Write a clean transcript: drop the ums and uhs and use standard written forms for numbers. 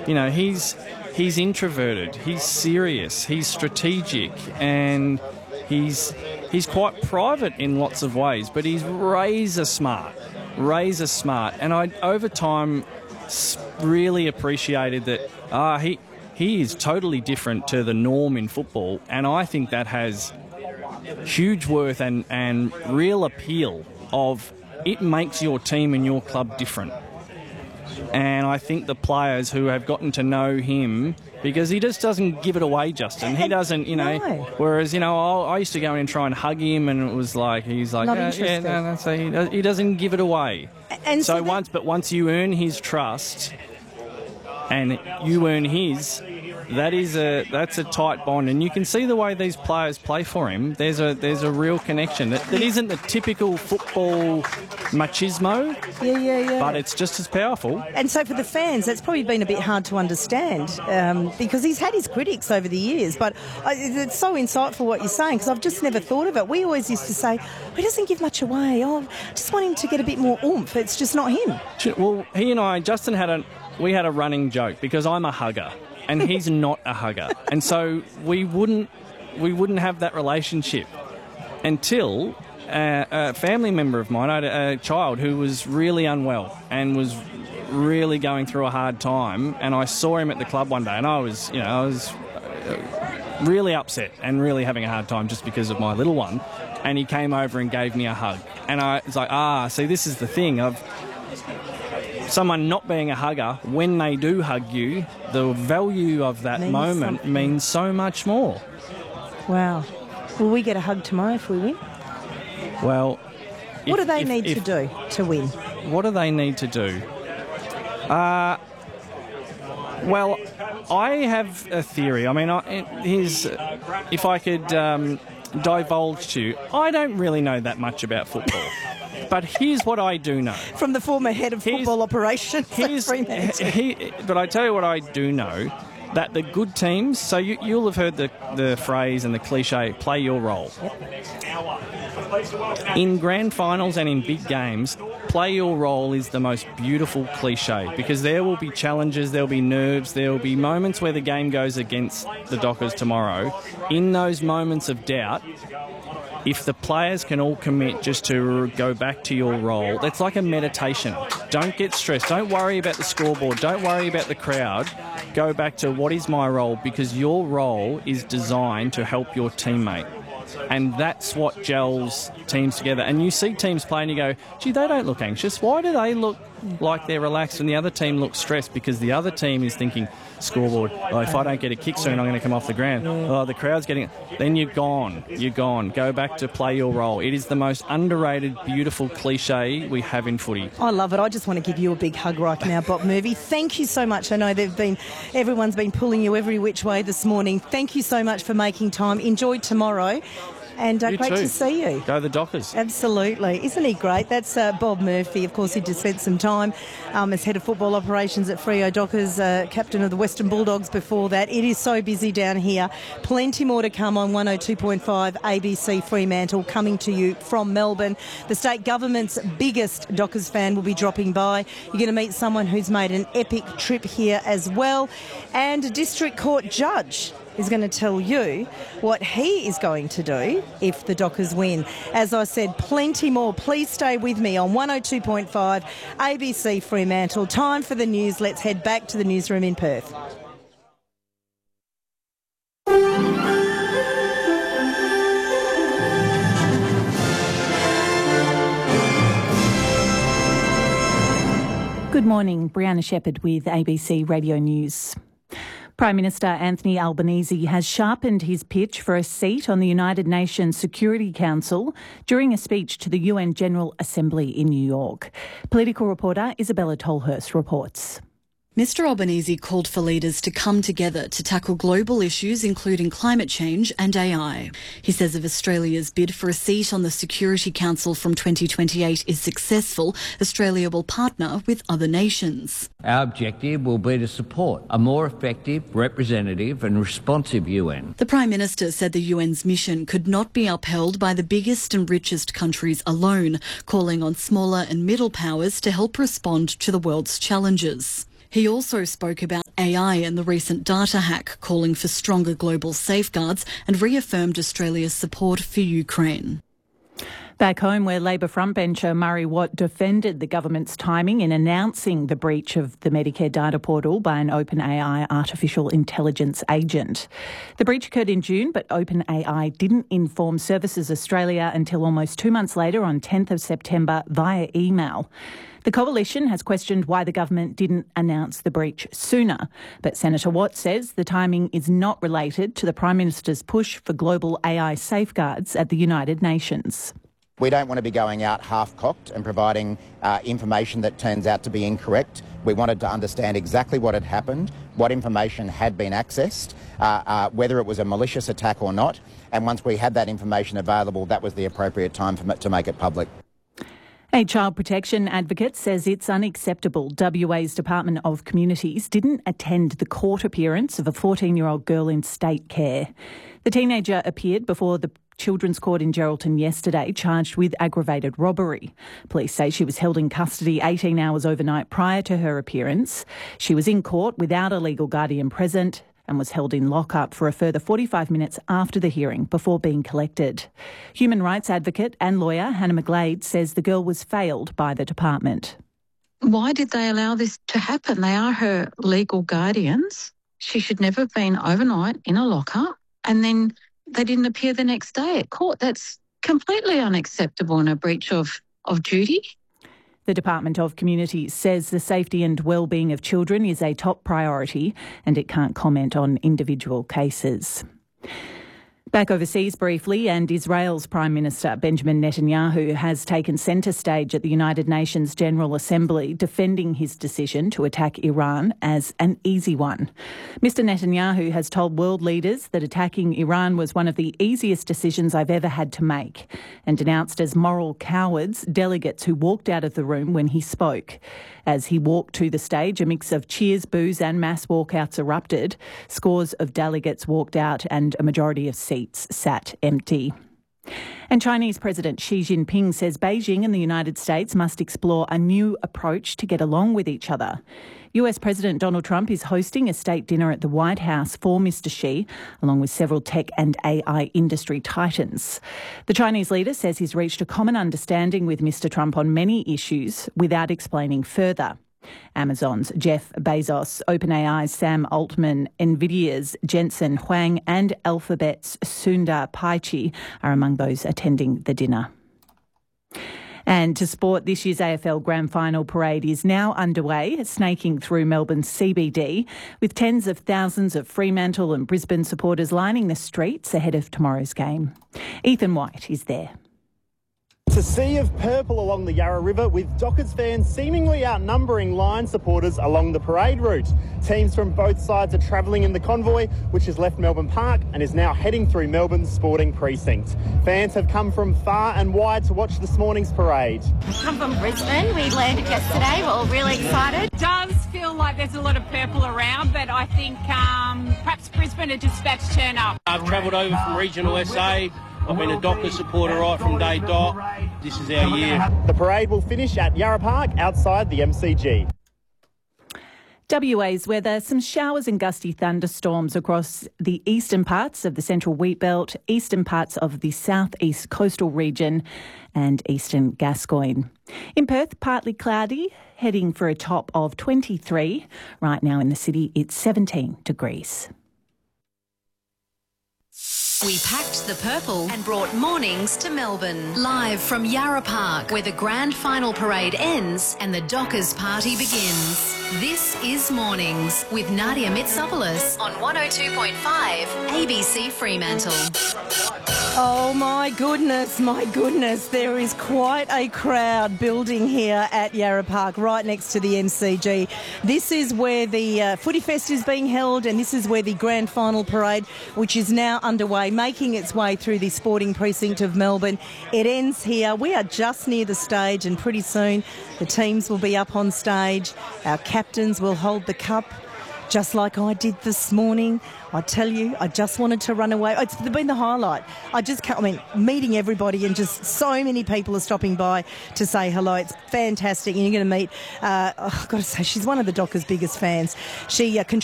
he's introverted, he's serious, he's strategic, and he's quite private in lots of ways, but he's razor smart. And I, over time, really appreciated that he is totally different to the norm in football, and I think that has huge worth and real appeal of it makes your team and your club different. And I think the players who have gotten to know him, because he just doesn't give it away, Justin. He doesn't, No. Whereas, I used to go in and try and hug him, and it was like, he's like, Not interested. so he doesn't give it away. And so once you earn his trust and you earn his, that's a tight bond, and you can see the way these players play for him. There's a real connection that isn't the typical football machismo. Yeah. But it's just as powerful. And so for the fans, that's probably been a bit hard to understand because he's had his critics over the years. But it's so insightful what you're saying, because I've just never thought of it. We always used to say, he doesn't give much away. Just want him to get a bit more oomph. It's just not him. Well, he and I, Justin, had a running joke, because I'm a hugger and he's not a hugger, and so we wouldn't have that relationship until a family member of mine, I had a child who was really unwell and was really going through a hard time, and I saw him at the club one day, and I was really upset and really having a hard time just because of my little one, and he came over and gave me a hug, and I was like, see, this is the thing of someone not being a hugger. When they do hug you, the value of that moment means so much more. Wow. Will we get a hug tomorrow if we win? Well, what do they need to do to win? What do they need to do? Well, I have a theory. I mean, if I could divulge to you, I don't really know that much about football. But here's what I do know. From the former head of football operations at Fremantle. But I tell you what I do know, that the good teams, so you'll have heard the phrase and the cliche, play your role. Yep. In grand finals and in big games, play your role is the most beautiful cliche, because there will be challenges, there will be nerves, there will be moments where the game goes against the Dockers tomorrow. In those moments of doubt, if the players can all commit just to go back to your role, that's like a meditation. Don't get stressed. Don't worry about the scoreboard. Don't worry about the crowd. Go back to what is my role, because your role is designed to help your teammate. And that's what gels teams together. And you see teams play and you go, gee, they don't look anxious. Why do they look like they're relaxed and the other team looks stressed? Because the other team is thinking, scoreboard, if I don't get a kick soon, I'm going to come off the ground. The crowd's getting it. Then you're gone. You're gone. Go back to play your role. It is the most underrated, beautiful cliche we have in footy. I love it. I just want to give you a big hug right now, Bob Murphy. Thank you so much. I know everyone's been pulling you every which way this morning. Thank you so much for making time. Enjoy tomorrow. And great to see you. Go the Dockers. Absolutely. Isn't he great? That's Bob Murphy. Of course, he just spent some time as head of football operations at Freo Dockers, captain of the Western Bulldogs before that. It is so busy down here. Plenty more to come on 102.5 ABC Fremantle, coming to you from Melbourne. The state government's biggest Dockers fan will be dropping by. You're going to meet someone who's made an epic trip here as well. And a district court judge is going to tell you what he is going to do if the Dockers win. As I said, plenty more. Please stay with me on 102.5 ABC Fremantle. Time for the news. Let's head back to the newsroom in Perth. Good morning, Brianna Shepherd with ABC Radio News. Prime Minister Anthony Albanese has sharpened his pitch for a seat on the United Nations Security Council during a speech to the UN General Assembly in New York. Political reporter Isabella Tolhurst reports. Mr Albanese called for leaders to come together to tackle global issues including climate change and AI. He says if Australia's bid for a seat on the Security Council from 2028 is successful, Australia will partner with other nations. Our objective will be to support a more effective, representative and responsive UN. The Prime Minister said the UN's mission could not be upheld by the biggest and richest countries alone, calling on smaller and middle powers to help respond to the world's challenges. He also spoke about AI and the recent data hack, calling for stronger global safeguards and reaffirmed Australia's support for Ukraine. Back home, where Labor frontbencher Murray Watt defended the government's timing in announcing the breach of the Medicare data portal by an OpenAI artificial intelligence agent. The breach occurred in June, but OpenAI didn't inform Services Australia until almost 2 months later on 10th of September via email. The Coalition has questioned why the government didn't announce the breach sooner, but Senator Watt says the timing is not related to the Prime Minister's push for global AI safeguards at the United Nations. We don't want to be going out half-cocked and providing information that turns out to be incorrect. We wanted to understand exactly what had happened, what information had been accessed, whether it was a malicious attack or not. And once we had that information available, that was the appropriate time to make it public. A child protection advocate says it's unacceptable WA's Department of Communities didn't attend the court appearance of a 14-year-old girl in state care. The teenager appeared before the Children's Court in Geraldton yesterday, charged with aggravated robbery. Police say she was held in custody 18 hours overnight prior to her appearance. She was in court without a legal guardian present and was held in lockup for a further 45 minutes after the hearing before being collected. Human rights advocate and lawyer Hannah McGlade says the girl was failed by the department. Why did they allow this to happen? They are her legal guardians. She should never have been overnight in a lockup, and then they didn't appear the next day at court. That's completely unacceptable and a breach of duty. The Department of Communities says the safety and well-being of children is a top priority and it can't comment on individual cases. Back overseas briefly, and Israel's Prime Minister Benjamin Netanyahu has taken centre stage at the United Nations General Assembly, defending his decision to attack Iran as an easy one. Mr Netanyahu has told world leaders that attacking Iran was one of the easiest decisions I've ever had to make, and denounced as moral cowards delegates who walked out of the room when he spoke. As he walked to the stage, a mix of cheers, boos and mass walkouts erupted. Scores of delegates walked out and a majority of seats sat empty. And Chinese President Xi Jinping says Beijing and the United States must explore a new approach to get along with each other. US President Donald Trump is hosting a state dinner at the White House for Mr Xi, along with several tech and AI industry titans. The Chinese leader says he's reached a common understanding with Mr Trump on many issues without explaining further. Amazon's Jeff Bezos, OpenAI's Sam Altman, Nvidia's Jensen Huang and Alphabet's Sundar Pichai are among those attending the dinner. And to sport, this year's AFL Grand Final parade is now underway, snaking through Melbourne's CBD, with tens of thousands of Fremantle and Brisbane supporters lining the streets ahead of tomorrow's game. Ethan White is there. It's a sea of purple along the Yarra River, with Dockers fans seemingly outnumbering Lions supporters along the parade route. Teams from both sides are travelling in the convoy, which has left Melbourne Park and is now heading through Melbourne's sporting precinct. Fans have come from far and wide to watch this morning's parade. I'm from Brisbane. We landed yesterday. We're all really excited. It does feel like there's a lot of purple around, but I think perhaps Brisbane are just about to turn up. I've travelled over from regional SA. I've been a Dockers supporter right from day dot. This is our year. The parade will finish at Yarra Park outside the MCG. WA's weather, some showers and gusty thunderstorms across the eastern parts of the central wheat belt, eastern parts of the southeast coastal region and eastern Gascoyne. In Perth, partly cloudy, heading for a top of 23. Right now in the city, it's 17 degrees. We packed the purple and brought mornings to Melbourne. Live from Yarra Park, where the grand final parade ends and the Dockers party begins. This is Mornings with Nadia Mitsopoulos on 102.5 ABC Fremantle. Oh my goodness, there is quite a crowd building here at Yarra Park, right next to the MCG. This is where the Footy Fest is being held, and this is where the grand final parade, which is now underway, making its way through the sporting precinct of Melbourne. It ends here. We are just near the stage, and pretty soon the teams will be up on stage. Our captains will hold the cup, just like I did this morning. I tell you, I just wanted to run away. It's been the highlight. Meeting everybody, and just so many people are stopping by to say hello. It's fantastic. And you're going to meet, I've got to say, she's one of the Dockers' biggest fans. She contributes